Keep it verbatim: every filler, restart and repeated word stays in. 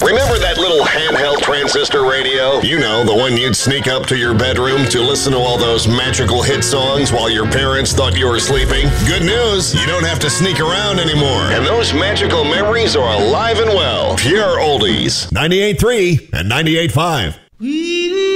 Remember that little handheld transistor radio? You know, the one you'd sneak up to your bedroom to listen to all those magical hit songs while your parents thought you were sleeping? Good news, you don't have to sneak around anymore. And those magical memories are alive and well. Pure oldies. ninety-eight point three and ninety-eight point five.